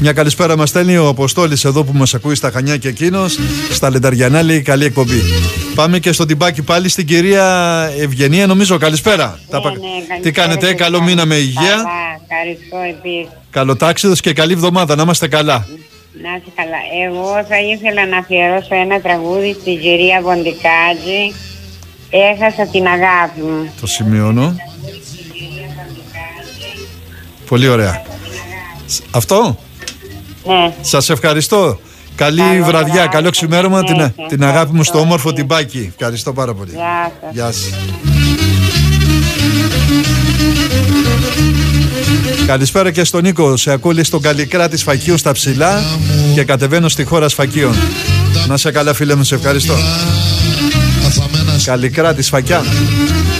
Μια καλησπέρα μας στέλνει ο Αποστόλης εδώ που μας ακούει στα Χανιά και εκείνος. Στα Λενταριανά λέει καλή εκπομπή. Πάμε και στο τυμπάκι πάλι στην κυρία Ευγενία, νομίζω. Καλησπέρα. Τι κάνετε, καλό μήνα με υγεία. Καλά, ευχαριστώ επίσης. Καλό τάξιδος και καλή εβδομάδα, να είμαστε καλά. Να είσαι καλά. Εγώ θα ήθελα να αφιερώσω ένα τραγούδι στην κυρία Βοντικάτζη. Έχασα την αγάπη μου. Το σημειώνω. Πολύ ωραία. Αυτό. Ναι. Σας ευχαριστώ. Καλή βραδιά, καλό ξημέρωμα, την αγάπη μου στο όμορφο τυμπάκι. Ευχαριστώ πάρα πολύ. Γεια σας. Καλησπέρα και στον Νίκο. Σε ακούει στον Καλλικράτη Σφακείου στα ψηλά και κατεβαίνω στη χώρα Σφακείων. Να σε καλά φίλε μου, σε ευχαριστώ. Καλλικράτη Σφακιά.